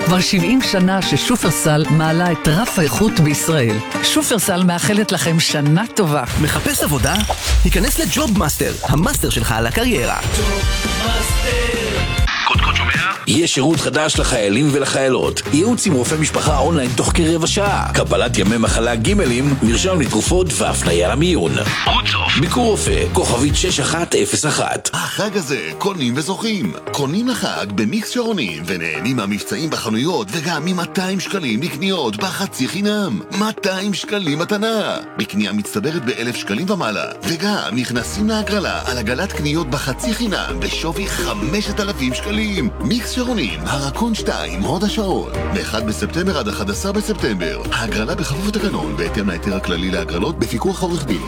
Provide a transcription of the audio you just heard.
כבר 70 שנה ששופרסל מעלה את רף האיכות בישראל. שופרסל מאחלת לכם שנה טובה. מחפש עבודה? היכנס לג'וב מאסטר, המאסטר שלך על הקריירה. קודקוד שומע? יש שירות חדש לחיילים ולחיילות. ייעוץ עם רופא משפחה אונליין תוך כרבע שעה. קבלת ימי מחלה גימלים, מרשם לתרופות והפניה למיון. רוצוף. ביקור רופא, כוכבית 6101. החג הזה קונים וזוכים. קונים לחג במיקס שעונים ונהנים מהמבצעים בחנויות וגם מ-200 שקלים לקניות בחצי חינם. 200 שקלים מתנה. בקנייה מצטברת ב1,000 שקלים ומעלה. וגם נכנסים להגרלה על הגלת קניות בחצי חינם בשווי 5,000 שקלים. מיקס שעונים, הרקון 2, הוד השעון. מ-1 בספטמבר עד 11 בספטמבר. ההגרלה בכפוף לתקנון בהתאם להיתר הכללי להגרלות בפיקוח עורך דין.